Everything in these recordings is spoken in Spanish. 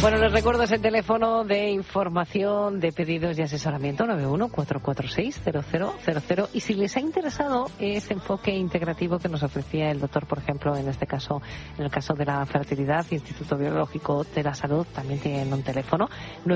Bueno, les recuerdo ese teléfono de información, de pedidos y asesoramiento, 91-446-0000. Y si les ha interesado ese enfoque integrativo que nos ofrecía el doctor, por ejemplo, en este caso, en el caso de la fertilidad, Instituto Biológico de la Salud, también tienen un teléfono,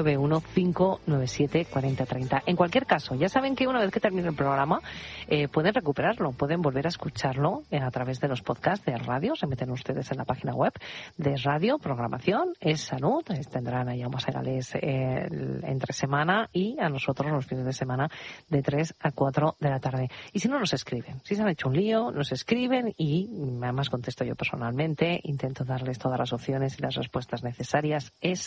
915974030. En cualquier caso, ya saben que una vez que termine el programa, pueden recuperarlo, pueden volver a escucharlo a través de los podcasts de radio. Se meten ustedes en la página web de radio, programación, es salud. Tendrán ahí a Omar Segales entre semana y a nosotros los fines de semana de 3 a 4 de la tarde. Y si no, nos escriben. Si se han hecho un lío, nos escriben y además contesto yo personalmente. Intento darles todas las opciones y las respuestas necesarias. Es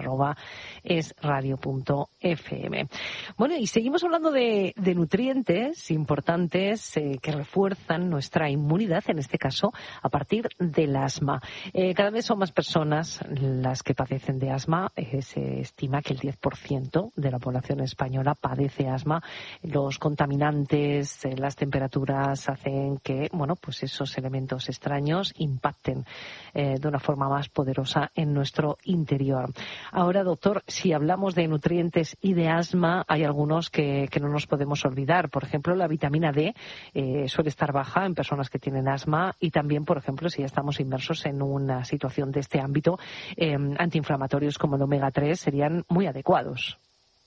salud@esradio.fm. Bueno, y seguimos hablando de nutrientes importantes que refuerzan nuestra inmunidad, en este caso, a partir del asma. Cada vez son más personas las que padecen de asma. Se estima que el 10% de la población española padece asma. Los contaminantes, las temperaturas hacen que, bueno, pues esos elementos extraños impacten de una forma más poderosa en nuestro interior. Ahora, doctor, si hablamos de nutrientes y de asma, hay algunos que no nos podemos olvidar. Por ejemplo, la vitamina D suele estar baja en personas que tienen asma y también, por ejemplo, si ya estamos inmersos en una situación de este ámbito, antiinflamatorios como el omega 3 serían muy adecuados.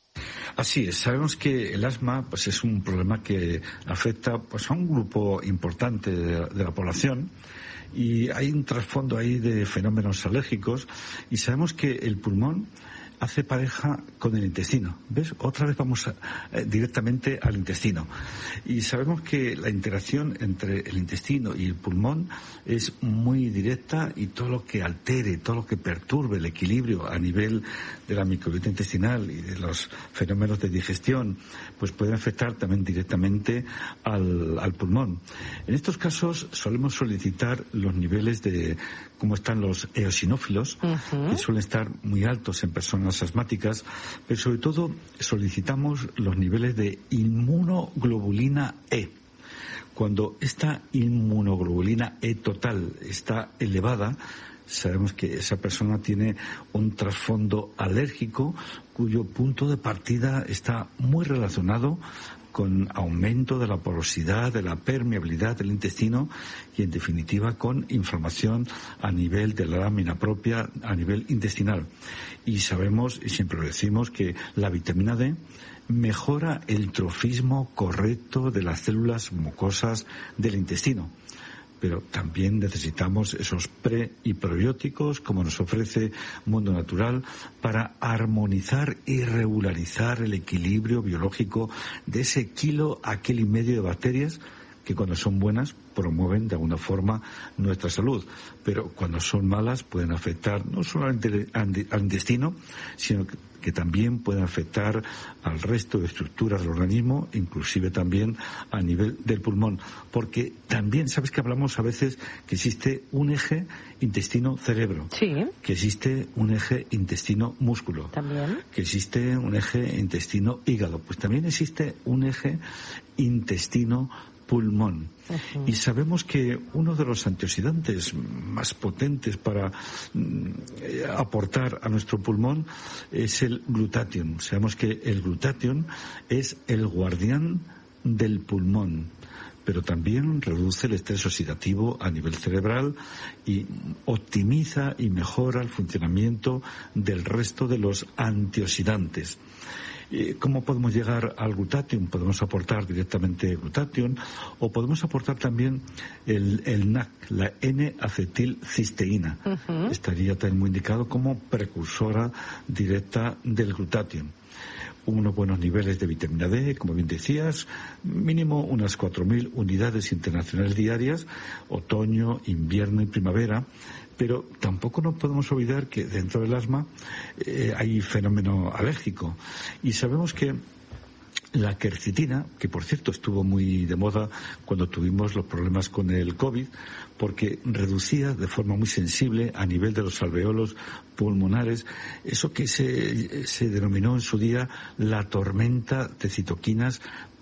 Así es, sabemos que el asma pues es un problema que afecta pues a un grupo importante de la población y hay un trasfondo ahí de fenómenos alérgicos y sabemos que el pulmón hace pareja con el intestino. ¿Ves? Otra vez vamos directamente al intestino. Y sabemos que la interacción entre el intestino y el pulmón es muy directa y todo lo que altere, todo lo que perturbe el equilibrio a nivel de la microbiota intestinal y de los fenómenos de digestión, pues pueden afectar también directamente al pulmón. En estos casos solemos solicitar los niveles de cómo están los eosinófilos, que suelen estar muy altos en personas asmáticas, pero sobre todo solicitamos los niveles de inmunoglobulina E. Cuando esta inmunoglobulina E total está elevada, sabemos que esa persona tiene un trasfondo alérgico cuyo punto de partida está muy relacionado con aumento de la porosidad, de la permeabilidad del intestino y, en definitiva, con inflamación a nivel de la lámina propia, a nivel intestinal. Y sabemos, y siempre lo decimos, que la vitamina D mejora el trofismo correcto de las células mucosas del intestino. Pero también necesitamos esos pre y probióticos, como nos ofrece Mundo Natural, para armonizar y regularizar el equilibrio biológico de ese kilo a kilo y medio de bacterias que, cuando son buenas, promueven de alguna forma nuestra salud, pero cuando son malas pueden afectar no solamente al intestino, sino que también pueden afectar al resto de estructuras del organismo, inclusive también a nivel del pulmón, porque también, sabes que hablamos a veces que existe un eje intestino-cerebro, sí, que existe un eje intestino-músculo, también, que existe un eje intestino-hígado, pues también existe un eje intestino-pulmón. Y sabemos que uno de los antioxidantes más potentes para aportar a nuestro pulmón es el glutatión. Sabemos que el glutatión es el guardián del pulmón, pero también reduce el estrés oxidativo a nivel cerebral y optimiza y mejora el funcionamiento del resto de los antioxidantes. ¿Cómo podemos llegar al glutatión? Podemos aportar directamente glutatión o podemos aportar también el NAC, la N-acetilcisteína. Estaría también muy indicado como precursora directa del glutatión. Unos buenos niveles de vitamina D, como bien decías, mínimo unas 4.000 unidades internacionales diarias, otoño, invierno y primavera. Pero tampoco nos podemos olvidar que dentro del asma hay fenómeno alérgico. Y sabemos que la quercetina, que por cierto estuvo muy de moda cuando tuvimos los problemas con el COVID, porque reducía de forma muy sensible a nivel de los alveolos pulmonares eso que se denominó en su día la tormenta de citoquinas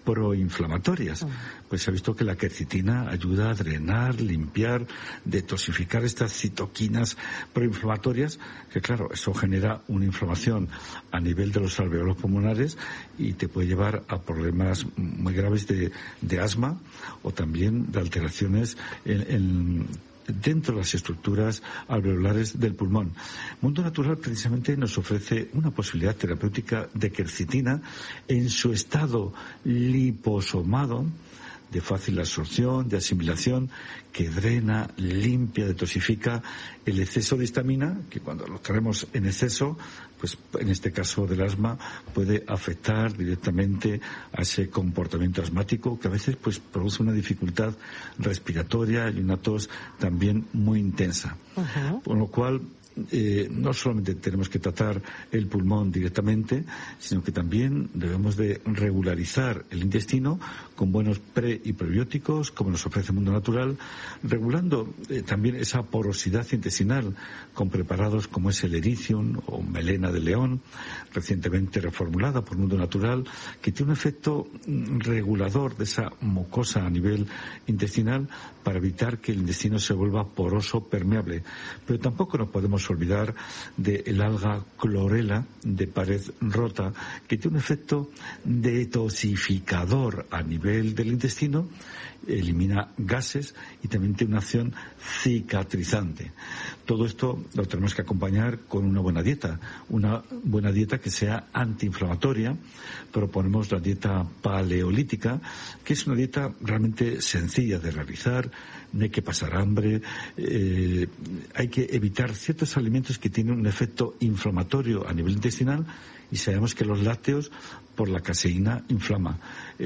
proinflamatorias. Pues se ha visto que la quercetina ayuda a drenar, limpiar, detoxificar estas citoquinas proinflamatorias, que claro, eso genera una inflamación a nivel de los alveolos pulmonares y te puede llevar a problemas muy graves de asma o también de alteraciones dentro de las estructuras alveolares del pulmón. Mundo Natural precisamente nos ofrece una posibilidad terapéutica de quercetina en su estado liposomado, de fácil absorción, de asimilación, que drena, limpia, detoxifica el exceso de histamina, que cuando lo traemos en exceso, pues en este caso del asma, puede afectar directamente a ese comportamiento asmático que a veces pues produce una dificultad respiratoria y una tos también muy intensa. Con lo cual, no solamente tenemos que tratar el pulmón directamente, sino que también debemos de regularizar el intestino con buenos pre y probióticos, como nos ofrece el Mundo Natural, regulando también esa porosidad intestinal con preparados como es el Ericium o melena de león, recientemente reformulada por Mundo Natural, que tiene un efecto regulador de esa mucosa a nivel intestinal para evitar que el intestino se vuelva poroso, permeable. Pero tampoco nos podemos olvidar del alga clorela de pared rota, que tiene un efecto detoxificador a nivel del intestino, elimina gases y también tiene una acción cicatrizante. Todo esto lo tenemos que acompañar con una buena dieta que sea antiinflamatoria. Proponemos la dieta paleolítica, que es una dieta realmente sencilla de realizar, no hay que pasar hambre, hay que evitar ciertos alimentos que tienen un efecto inflamatorio a nivel intestinal, y sabemos que los lácteos, por la caseína, inflama.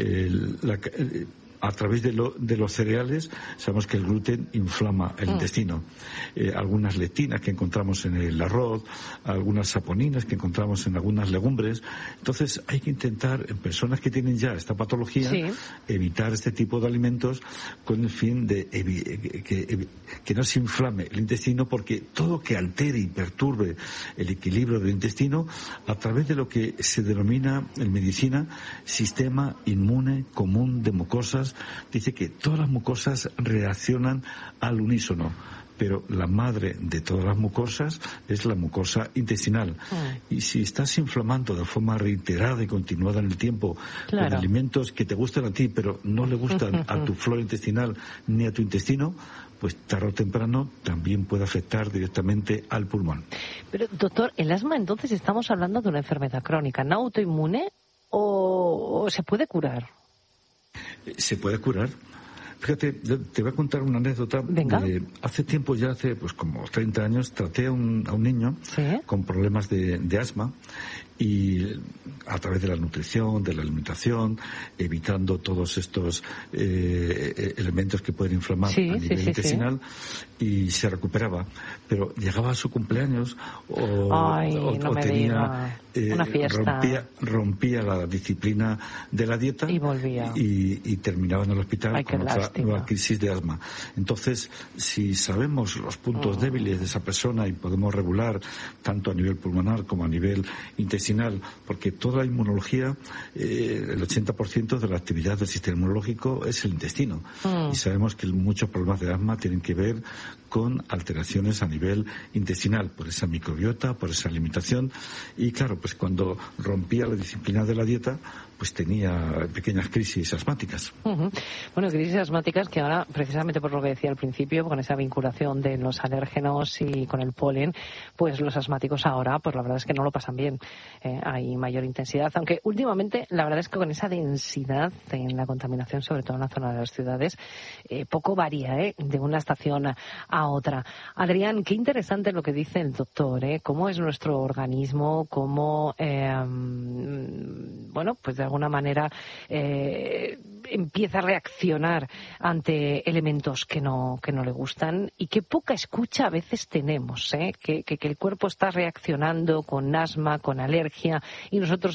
A través de los cereales sabemos que el gluten inflama el intestino. Algunas lectinas que encontramos en el arroz, algunas saponinas que encontramos en algunas legumbres. Entonces hay que intentar, en personas que tienen ya esta patología, evitar este tipo de alimentos con el fin de que no se inflame el intestino, porque todo que altere y perturbe el equilibrio del intestino, a través de lo que se denomina en medicina sistema inmune común de mucosas, dice que todas las mucosas reaccionan al unísono, pero la madre de todas las mucosas es la mucosa intestinal. Y si estás inflamando de forma reiterada y continuada en el tiempo con alimentos que te gustan a ti, pero no le gustan a tu flora intestinal ni a tu intestino, pues tarde o temprano también puede afectar directamente al pulmón. Pero, doctor, el asma entonces estamos hablando de una enfermedad crónica, ¿no autoinmune, o se puede curar? Se puede curar. Fíjate, te voy a contar una anécdota. Hace tiempo, ya hace pues como 30 años, traté a un niño con problemas de asma, y a través de la nutrición, de la alimentación, evitando todos estos elementos que pueden inflamar a nivel intestinal, y se recuperaba. Pero llegaba a su cumpleaños o tenía una fiesta, rompía la disciplina de la dieta y volvía y terminaba en el hospital con otra nueva crisis de asma. Entonces, si sabemos los puntos débiles de esa persona y podemos regular tanto a nivel pulmonar como a nivel intestinal, porque toda la inmunología, el 80% de la actividad del sistema inmunológico es el intestino, y sabemos que muchos problemas de asma tienen que ver con alteraciones a nivel intestinal, por esa microbiota, por esa alimentación. Y claro, pues cuando rompía la disciplina de la dieta, pues tenía pequeñas crisis asmáticas. Bueno, crisis asmáticas que ahora, precisamente por lo que decía al principio, con esa vinculación de los alérgenos y con el polen, pues los asmáticos ahora, pues la verdad es que no lo pasan bien. Hay mayor intensidad, aunque últimamente la verdad es que con esa densidad en la contaminación, sobre todo en la zona de las ciudades, poco varía de una estación a otra. Adrián, qué interesante lo que dice el doctor, cómo es nuestro organismo, cómo, bueno, pues de alguna manera empieza a reaccionar ante elementos que no le gustan, y qué poca escucha a veces tenemos, que el cuerpo está reaccionando con asma, con alergia, y nosotros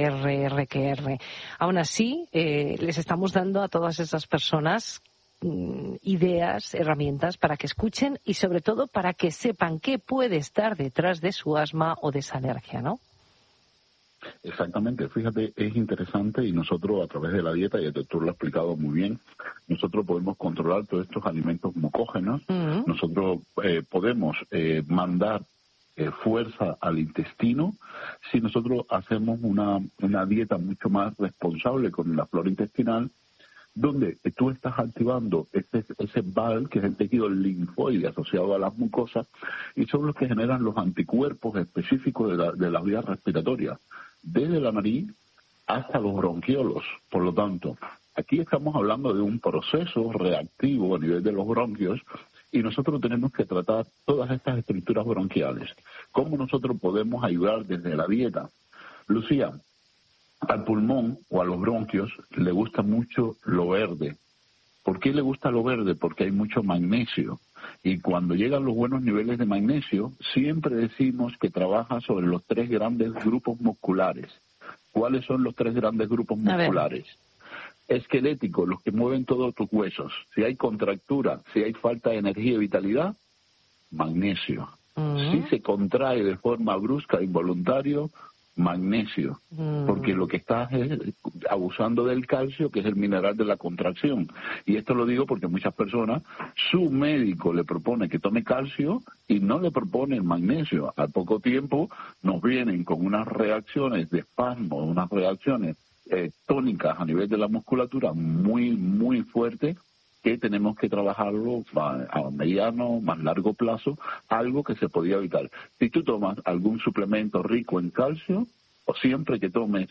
R. Aún así, les estamos dando a todas esas personas ideas, herramientas para que escuchen y sobre todo para que sepan qué puede estar detrás de su asma o de esa alergia, ¿no? Exactamente, fíjate, es interesante y nosotros a través de la dieta, y el doctor lo ha explicado muy bien, nosotros podemos controlar todos estos alimentos mucógenos, nosotros podemos mandar fuerza al intestino si nosotros hacemos una dieta mucho más responsable con la flora intestinal, donde tú estás activando ese BAL, que es el tejido linfoide asociado a las mucosas, y son los que generan los anticuerpos específicos de las vías respiratorias, desde la nariz hasta los bronquiolos. Por lo tanto, aquí estamos hablando de un proceso reactivo a nivel de los bronquios, y nosotros tenemos que tratar todas estas estructuras bronquiales. ¿Cómo nosotros podemos ayudar desde la dieta? Lucía, al pulmón o a los bronquios le gusta mucho lo verde. ¿Por qué le gusta lo verde? Porque hay mucho magnesio. Y cuando llegan los buenos niveles de magnesio, siempre decimos que trabaja sobre los 3 grandes grupos musculares. ¿Cuáles son los 3 grandes grupos musculares? Esqueléticos, los que mueven todos tus huesos. Si hay contractura, si hay falta de energía y vitalidad, magnesio. Si se contrae de forma brusca e involuntario, magnesio, porque lo que estás es abusando del calcio, que es el mineral de la contracción. Y esto lo digo porque muchas personas, su médico le propone que tome calcio y no le propone el magnesio. Al poco tiempo nos vienen con unas reacciones de espasmo, unas reacciones tónicas a nivel de la musculatura muy, muy fuertes, que tenemos que trabajarlo a mediano, más largo plazo, algo que se podía evitar. Si tú tomas algún suplemento rico en calcio, o siempre que tomes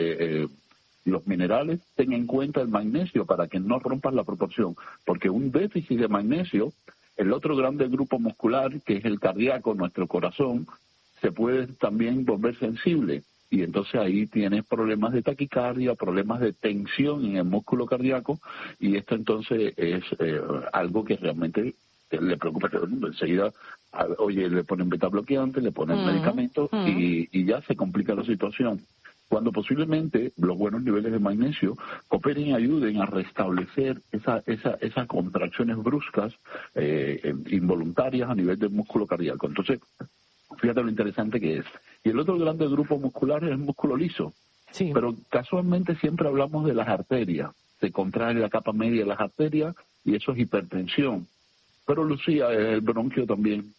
los minerales, ten en cuenta el magnesio para que no rompas la proporción, porque un déficit de magnesio, el otro grande grupo muscular, que es el cardíaco, nuestro corazón, se puede también volver sensible. Y entonces ahí tienes problemas de taquicardia, problemas de tensión en el músculo cardíaco, y esto entonces es algo que realmente le preocupa a todo el mundo. Enseguida, oye, le ponen beta bloqueante, le ponen medicamentos y ya se complica la situación. Cuando posiblemente los buenos niveles de magnesio cooperen y ayuden a restablecer esas contracciones bruscas, involuntarias a nivel del músculo cardíaco. Entonces, fíjate lo interesante que es. Y el otro grande grupo muscular es el músculo liso. Sí. Pero casualmente siempre hablamos de las arterias. Se contrae la capa media de las arterias y eso es hipertensión. Pero, Lucía, el bronquio también.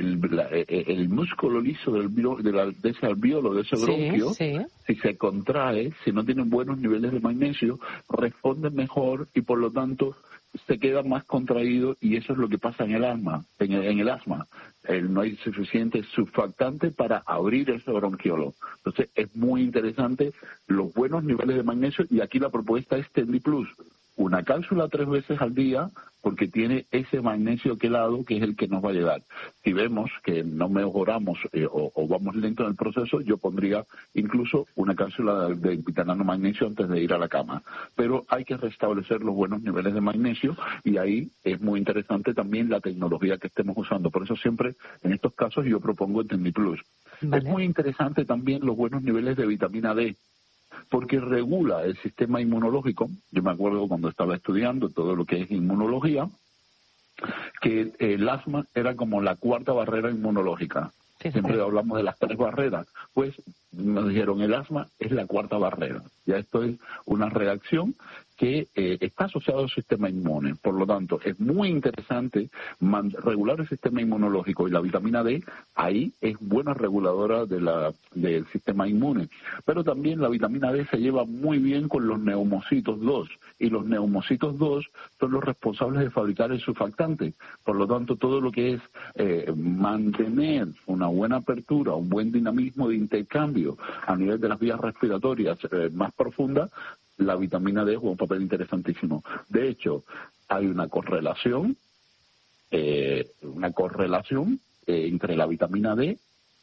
El músculo liso de ese alveolo, de ese bronquio, si se contrae, si no tiene buenos niveles de magnesio, responde mejor y por lo tanto se queda más contraído, y eso es lo que pasa en el asma. En el asma no hay suficiente surfactante para abrir ese bronquiolo. Entonces es muy interesante los buenos niveles de magnesio, y aquí la propuesta es TendiPlus. Una cápsula 3 veces al día, porque tiene ese magnesio quelado que es el que nos va a ayudar. Si vemos que no mejoramos o vamos lento en el proceso, yo pondría incluso una cápsula de vitamina magnesio antes de ir a la cama. Pero hay que restablecer los buenos niveles de magnesio, y ahí es muy interesante también la tecnología que estemos usando. Por eso siempre en estos casos yo propongo el TendiPlus. Vale. Es muy interesante también los buenos niveles de vitamina D, porque regula el sistema inmunológico. Yo me acuerdo cuando estaba estudiando todo lo que es inmunología, que el asma era como la 4ª barrera inmunológica. Siempre hablamos de las 3 barreras. Pues nos dijeron, el asma es la 4ª barrera. Ya esto es una reacción que está asociada al sistema inmune. Por lo tanto, es muy interesante regular el sistema inmunológico, y la vitamina D ahí es buena reguladora del sistema inmune. Pero también la vitamina D se lleva muy bien con los neumocitos 2, y los neumocitos 2 son los responsables de fabricar el surfactante. Por lo tanto, todo lo que es mantener una buena apertura, un buen dinamismo de intercambio a nivel de las vías respiratorias más profundas, la vitamina D juega un papel interesantísimo. De hecho, hay una correlación entre la vitamina D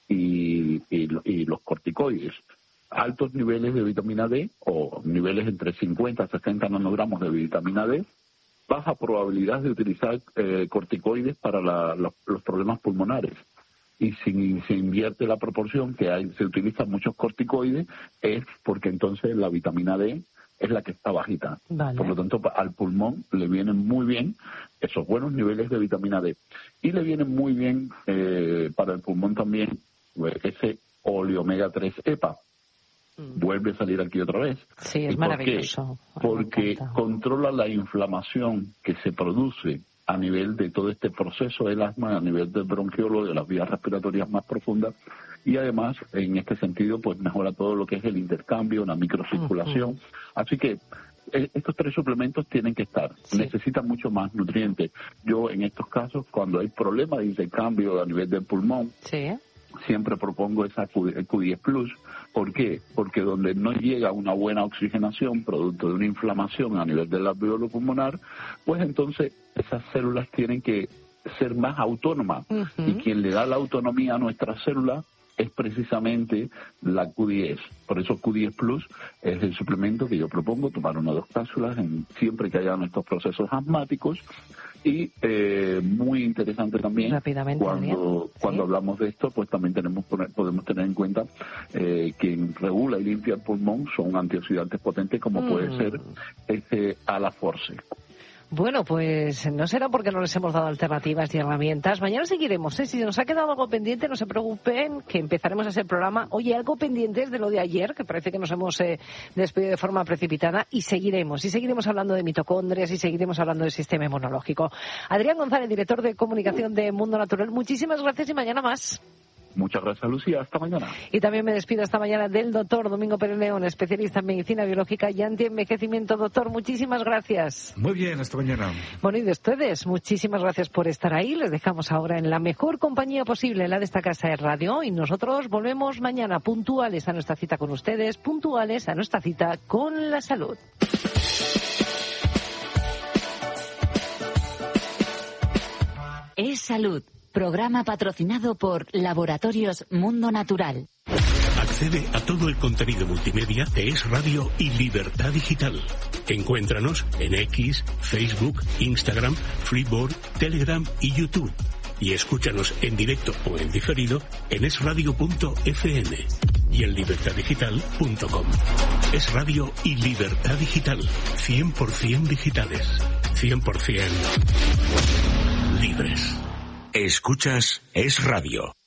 y los corticoides. Altos niveles de vitamina D, o niveles entre 50 a 60 nanogramos de vitamina D, baja probabilidad de utilizar corticoides para los problemas pulmonares. Y si se invierte la proporción, se utilizan muchos corticoides, es porque entonces la vitamina D es la que está bajita. Vale. Por lo tanto, al pulmón le vienen muy bien esos buenos niveles de vitamina D. Y le vienen muy bien para el pulmón también ese oleomega 3 EPA. vuelve a salir aquí otra vez. Sí, es maravilloso. Porque controla la inflamación que se produce a nivel de todo este proceso del asma, a nivel del bronquiolo, de las vías respiratorias más profundas, y además, en este sentido, pues mejora todo lo que es el intercambio, la microcirculación. Así que estos 3 suplementos tienen que estar. Necesitan mucho más nutrientes. Yo, en estos casos, cuando hay problemas de intercambio a nivel del pulmón, siempre propongo esa Q10 Plus. ¿Por qué? Porque donde no llega una buena oxigenación, producto de una inflamación a nivel del alveolo pulmonar, pues entonces esas células tienen que ser más autónomas. Y quien le da la autonomía a nuestras células es precisamente la Q10. Por eso Q10 Plus es el suplemento que yo propongo, tomar 1 o 2 cápsulas siempre que haya nuestros procesos asmáticos. Y muy interesante también, cuando hablamos de esto, pues también podemos tener en cuenta quien regula y limpia el pulmón son antioxidantes potentes como puede ser Alaforce. Bueno, pues no será porque no les hemos dado alternativas y herramientas. Mañana seguiremos, ¿eh? Si nos ha quedado algo pendiente, no se preocupen, que empezaremos a hacer programa. Oye, algo pendiente es de lo de ayer, que parece que nos hemos despedido de forma precipitada, y seguiremos hablando de mitocondrias y seguiremos hablando del sistema inmunológico. Adrián González, director de comunicación de Mundo Natural, muchísimas gracias y mañana más. Muchas gracias, Lucía. Hasta mañana. Y también me despido esta mañana del doctor Domingo Pérez León, especialista en medicina biológica y antienvejecimiento. Doctor, muchísimas gracias. Muy bien, hasta mañana. Bueno, y de ustedes, muchísimas gracias por estar ahí. Les dejamos ahora en la mejor compañía posible, la de esta casa de radio. Y nosotros volvemos mañana puntuales a nuestra cita con ustedes, puntuales a nuestra cita con la salud. Es Salud. Programa patrocinado por Laboratorios Mundo Natural. Accede a todo el contenido multimedia de Es Radio y Libertad Digital. Encuéntranos en X, Facebook, Instagram, Freeboard, Telegram y YouTube. Y escúchanos en directo o en diferido en esradio.fm y en libertaddigital.com. Es Radio y Libertad Digital. 100% digitales. 100% libres. Escuchas Es Radio.